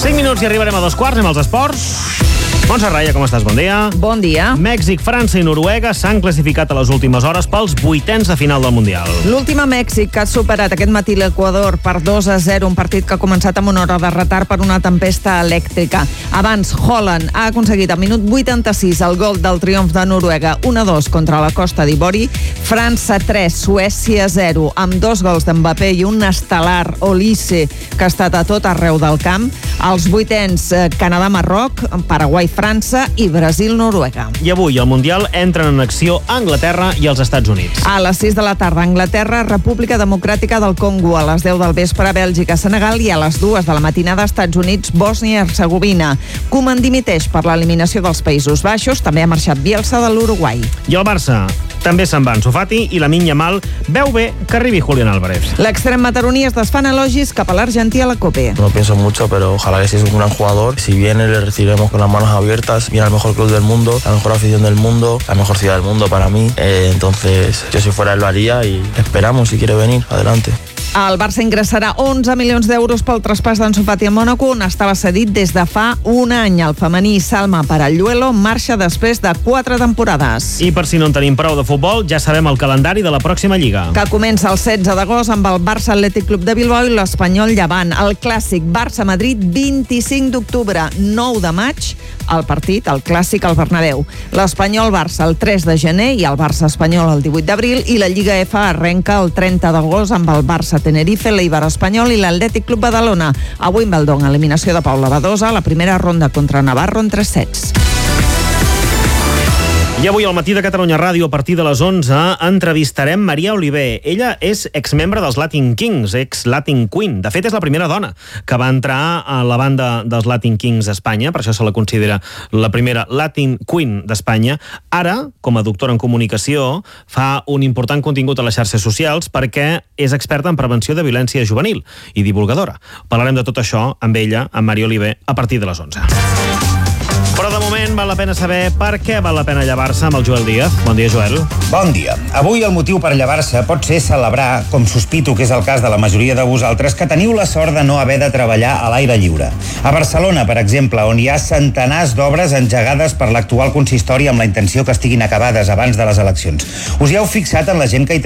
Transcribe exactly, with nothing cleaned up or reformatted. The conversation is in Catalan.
cinc minuts i arribarem a dos quarts amb els esports. Montse Raya, com estàs? Bon dia. Bon dia. Mèxic, França i Noruega s'han classificat a les últimes hores pels vuitens de final del Mundial. L'última Mèxic, que ha superat aquest matí l'Equador per dos a zero, un partit que ha començat amb una hora de retard per una tempesta elèctrica. Abans, Holland ha aconseguit al minut vuitanta-sis el gol del triomf de Noruega, un a dos contra la Costa d'Ivori. França tres, Suècia zero, amb dos gols d'Mbappé i un estel·lar Olise, que ha estat a tot arreu del camp. Els vuitens, Canadà-Marroc, Paraguai-França i Brasil-Noruega. I avui al Mundial entren en acció Anglaterra i els Estats Units. A les sis de la tarda, Anglaterra, República Democràtica del Congo, a les deu del vespre, Bèlgica, Senegal, i a les dues de la matinada, Estats Units, Bòsnia i Hercegovina. Koeman dimiteix per l'eliminació dels Països Baixos, també ha marxat Bielsa de l'Uruguai. I el Barça també se'n va Ansu Fati i Lamine Yamal veu bé que arribi Julián Álvarez. L'extrem mataroní es desfan elogis cap a l'argentí a la COPE. No pienso mucho, pero ojalá que sí es un gran jugador. Si viene, le recibiremos con las manos abiertas. Viene al mejor club del mundo, la mejor afición del mundo, la mejor ciudad del mundo para mí. Eh, entonces, yo si fuera él lo haría y esperamos si quiere venir. Adelante. El Barça ingressarà onze milions d'euros pel traspàs d'Ansu Fati a Mònaco, on estava cedit des de fa un any. El femení Salma Paralluelo marxa després de quatre temporades. I per si no en tenim prou de futbol, ja sabem el calendari de la pròxima Lliga. Que comença el setze d'agost amb el Barça Atlètic Club de Bilbao i l'Espanyol Llevant. El clàssic Barça-Madrid, vint-i-cinc d'octubre. nou de maig, el partit, el clàssic al Bernabéu. L'Espanyol-Barça el tres de gener i el Barça-Espanyol el divuit d'abril, i la Lliga F arrenca el trenta d'agost amb el Barça Tenerife, l'Eibar Espanyol i l'Atlètic Club Badalona. A Wimbledon, eliminació de Paula Badosa, la primera ronda contra Navarro en tres sets. I avui al matí de Catalunya Ràdio, a partir de les onze, entrevistarem Maria Oliver. Ella és exmembre dels Latin Kings, ex-Latin Queen. De fet, és la primera dona que va entrar a la banda dels Latin Kings a Espanya, per això se la considera la primera Latin Queen d'Espanya. Ara, com a doctora en comunicació, fa un important contingut a les xarxes socials perquè és experta en prevenció de violència juvenil i divulgadora. Parlarem de tot això amb ella, amb Maria Oliver, a partir de les onze. Però de moment val la pena saber per què val la pena llevar-se amb el Joel Díaz. Bon dia, Joel. Bon dia. Avui el motiu per llevar-se pot ser celebrar, com sospito que és el cas de la majoria de vosaltres, que teniu la sort de no haver de treballar a l'aire lliure. A Barcelona, per exemple, on hi ha centenars d'obres engegades per l'actual consistori amb la intenció que estiguin acabades abans de les eleccions. Us hi heu fixat en la gent que hi